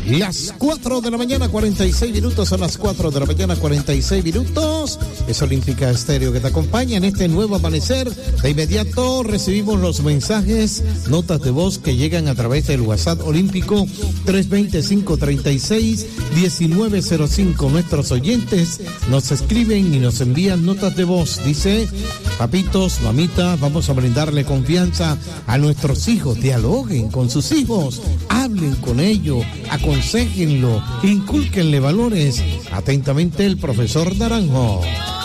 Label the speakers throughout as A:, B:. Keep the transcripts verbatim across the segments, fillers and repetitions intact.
A: Las cuatro de la mañana, cuarenta y seis minutos, son las cuatro de la mañana, cuarenta y seis minutos. Es Olímpica Estéreo que te acompaña en este nuevo amanecer. De inmediato recibimos los mensajes, notas de voz que llegan a través del WhatsApp olímpico tres dos cero, cinco tres seis, uno nueve cero cinco. Nuestros oyentes nos escriben y nos envían notas de voz. Dice: papitos, mamitas, vamos a brindarle confianza a nuestros hijos. Dialoguen con sus hijos, hablen con ellos, aconséjenlo, incúlquenle valores. Atentamente, el profesor Naranjo.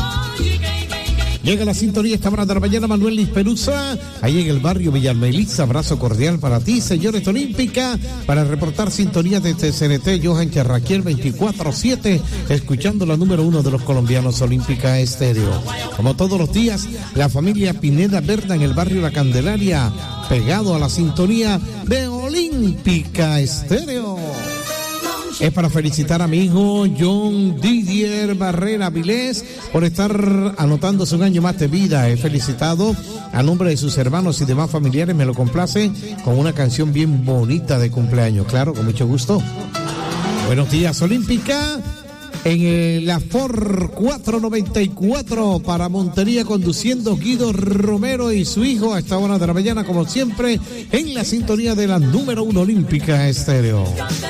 A: Llega la sintonía esta hora de la mañana, Manuel Lisperuza, ahí en el barrio Villalmeliz. Abrazo cordial para ti, señores Olímpica, para reportar sintonía desde C N T, Johan Charraquiel, veinticuatro siete, escuchando la número uno de los colombianos, Olímpica Estéreo. Como todos los días, la familia Pineda Berna en el barrio La Candelaria, pegado a la sintonía de Olímpica Estéreo. Es para felicitar a mi hijo John Didier Barrera Vilés por estar anotándose un año más de vida. He felicitado a nombre de sus hermanos y demás familiares. Me lo complace con una canción bien bonita de cumpleaños. Claro, con mucho gusto. Buenos días, Olímpica. En la Ford cuatrocientos noventa y cuatro para Montería, conduciendo Guido Romero y su hijo a esta hora de la mañana, como siempre, en la sintonía de la número uno Olímpica Estéreo.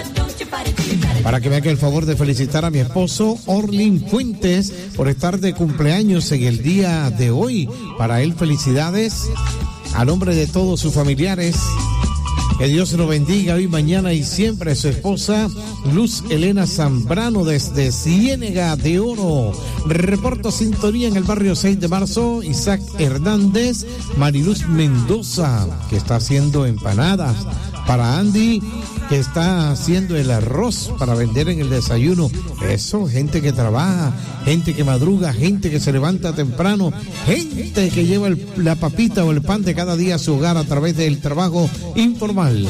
A: Para que me haga el favor de felicitar a mi esposo Orlin Fuentes por estar de cumpleaños en el día de hoy. Para él, felicidades a nombre de todos sus familiares. Que Dios lo bendiga hoy, mañana y siempre. Su esposa Luz Elena Zambrano desde Ciénega de Oro. Reporto sintonía en el barrio seis de marzo. Isaac Hernández, Mariluz Mendoza, que está haciendo empanadas. Para Andy, que está haciendo el arroz para vender en el desayuno. Eso, gente que trabaja, gente que madruga, gente que se levanta temprano, gente que lleva el, la papita o el pan de cada día a su hogar a través del trabajo informal.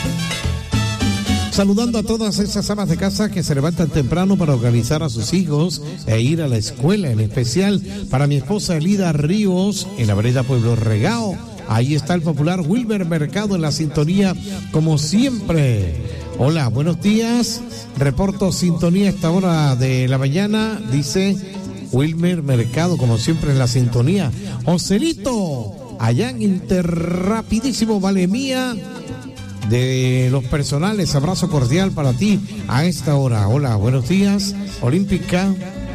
A: Saludando a todas esas amas de casa que se levantan temprano para organizar a sus hijos e ir a la escuela, en especial para mi esposa Elida Ríos en la vereda Pueblo Regao. Ahí está el popular Wilmer Mercado en la sintonía, como siempre. Hola, buenos días. Reporto sintonía a esta hora de la mañana, dice Wilmer Mercado, como siempre en la sintonía. Joselito, allá en Interrapidísimo, vale mía, de los personales, abrazo cordial para ti a esta hora. Hola, buenos días. Olímpica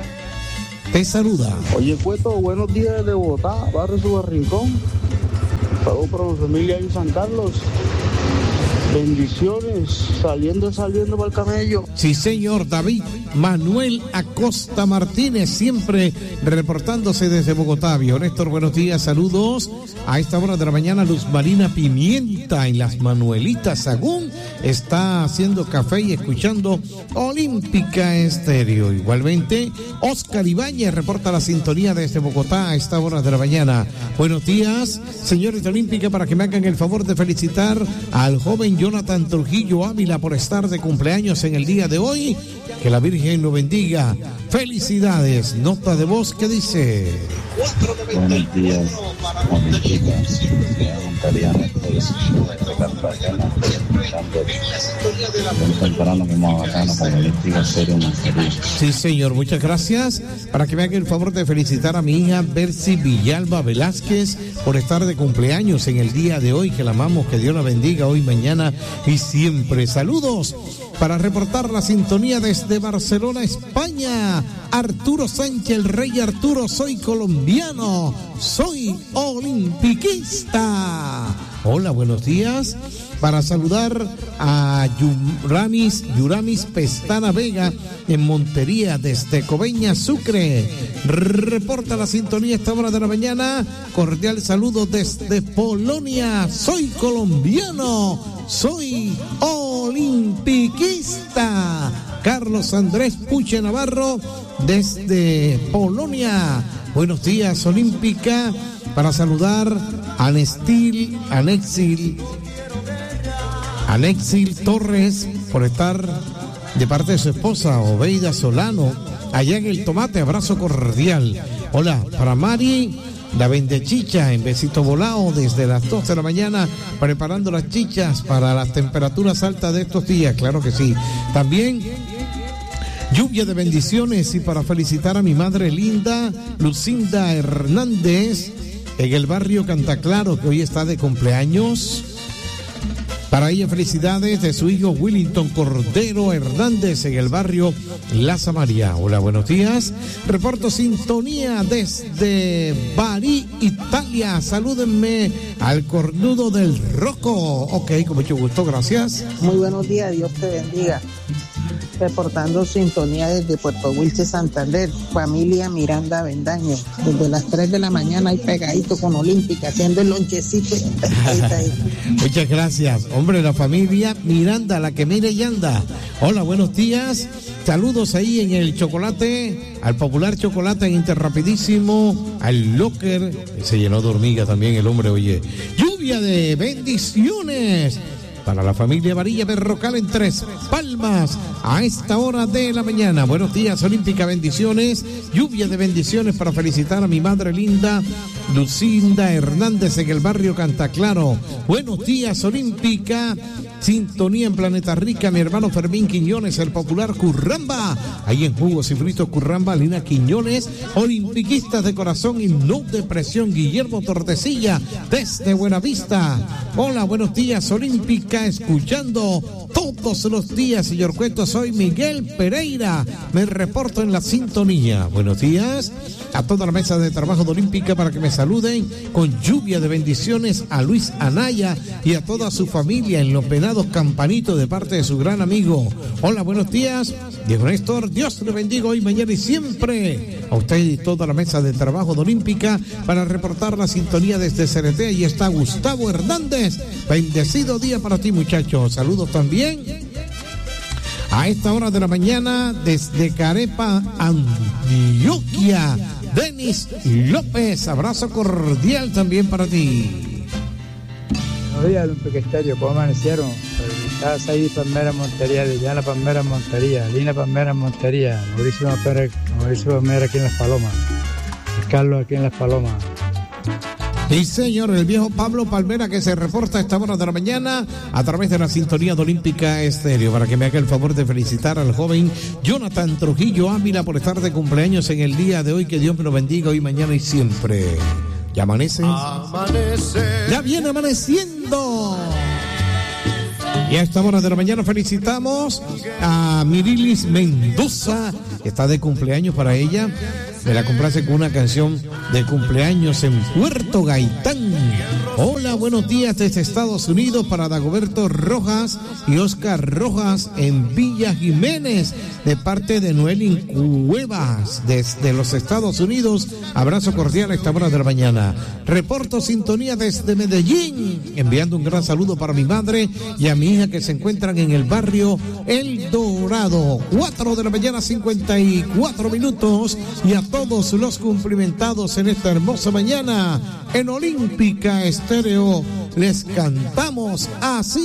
A: te saluda.
B: Oye, Cueto, buenos días de Bogotá, barrio Subarrincón. Saludos para la familia en San Carlos. Bendiciones, saliendo, saliendo para el camello.
A: Sí, señor. David Manuel Acosta Martínez, siempre reportándose desde Bogotá. Viejo Néstor, buenos días, saludos. A esta hora de la mañana, Luz Marina Pimienta en Las Manuelitas Sagún está haciendo café y escuchando Olímpica Estéreo. Igualmente, Oscar Ibáñez reporta la sintonía desde Bogotá a esta hora de la mañana. Buenos días, señores de Olímpica, para que me hagan el favor de felicitar al joven Jonathan Trujillo Ávila por estar de cumpleaños en el día de hoy. Que la Virgen lo bendiga. Felicidades. Nota de voz que dice:
C: buenos días, Olímpica. Monteriano, temprano como bacano con Olímpica Serio Montería.
A: Sí, señor, muchas gracias. Para que me haga el favor de felicitar a mi hija Bercy Villalba Velázquez por estar de cumpleaños en el día de hoy. Que la amamos, que Dios la bendiga hoy, mañana y siempre. Saludos para reportar la sintonía desde Barcelona, España. Arturo Sánchez, el rey Arturo, soy colombiano, soy olimpiquista. Hola, buenos días. Para saludar a Yuramis, Yuramis Pestana Vega en Montería desde Coveñas, Sucre. Reporta la sintonía a esta hora de la mañana. Cordial saludo desde Polonia. Soy colombiano, soy olimpiquista. Carlos Andrés Puche Navarro desde Polonia. Buenos días, Olímpica. Para saludar a Nestil, a Nexil, a Nexil Torres por estar de parte de su esposa Obeida Solano allá en El Tomate. Abrazo cordial. Hola, para Mari la vende chicha en Besito Volado desde las dos de la mañana, preparando las chichas para las temperaturas altas de estos días, claro que sí. También lluvia de bendiciones y para felicitar a mi madre linda, Lucinda Hernández, en el barrio Cantaclaro, que hoy está de cumpleaños. Para ella, felicidades de su hijo Willington Cordero Hernández en el barrio La Samaria. Hola, buenos días. Reporto sintonía desde Bari, Italia. Salúdenme al cornudo del Rocco. Ok, con mucho gusto, gracias.
D: Muy buenos días, Dios te bendiga. Reportando sintonía desde Puerto Wilches, Santander, familia Miranda Bendaño. Desde las tres de la mañana ahí pegadito con Olímpica, haciendo el lonchecito.
A: Muchas gracias. Hombre, la familia Miranda, la que mire y anda. Hola, buenos días. Saludos ahí en el chocolate, al popular chocolate en Interrapidísimo, al locker. Se llenó de hormiga también el hombre, oye. Lluvia de bendiciones para la familia Varilla Berrocal en Tres Palmas a esta hora de la mañana. Buenos días, Olímpica, bendiciones. Lluvia de bendiciones para felicitar a mi madre linda, Lucinda Hernández en el barrio Cantaclaro. Buenos días, Olímpica. Sintonía en Planeta Rica, mi hermano Fermín Quiñones, el popular Curramba. Ahí en Jugos y Fritos Curramba, Lina Quiñones, olimpiquistas de corazón y no de presión, Guillermo Tortecilla, desde Buenavista. Hola, buenos días, Olímpica, escuchando todos los días, señor Cueto. Soy Miguel Pereira, me reporto en la sintonía. Buenos días a toda la mesa de trabajo de Olímpica para que me saluden con lluvia de bendiciones a Luis Anaya y a toda su familia en Los Venados Campanito de parte de su gran amigo. Hola, buenos días, Diego Néstor, Dios le bendiga hoy, mañana y siempre. A usted y toda la mesa de trabajo de Olímpica para reportar la sintonía desde C N T. Ahí está Gustavo Hernández. Bendecido día para ti, muchachos. Saludos también a esta hora de la mañana desde Carepa, Antioquia, Denis López. Abrazo cordial también para ti.
E: Buenos días, Olímpica Estéreo, ¿cómo amanecieron? Estás ahí, Palmera Montería, Liliana Palmera Montería, Lina Palmera Montería, Mauricio Palmera, Mauricio Palmera aquí en Las Palomas, Carlos aquí en Las Palomas.
A: Sí, señor, el viejo Pablo Palmera que se reporta a esta hora de la mañana a través de la sintonía de Olímpica Estéreo, para que me haga el favor de felicitar al joven Jonathan Trujillo Ávila por estar de cumpleaños en el día de hoy. Que Dios me lo bendiga hoy, mañana y siempre. ¿Ya amanece? Amanece. Ya viene amaneciendo. Y a esta hora de la mañana felicitamos a Mirilis Mendoza, que está de cumpleaños. Para ella me la complace con una canción de cumpleaños en Puerto Gaitán. Hola, buenos días desde Estados Unidos para Dagoberto Rojas y Oscar Rojas en Villa Jiménez, de parte de Noelín Cuevas desde los Estados Unidos. Abrazo cordial a esta hora de la mañana. Reporto sintonía desde Medellín, enviando un gran saludo para mi madre y a mi hija que se encuentran en el barrio El Dorado. Cuatro de la mañana, cincuenta y cuatro minutos, y a todos los cumplimentados en esta hermosa mañana en Olímpica Estéreo les cantamos así.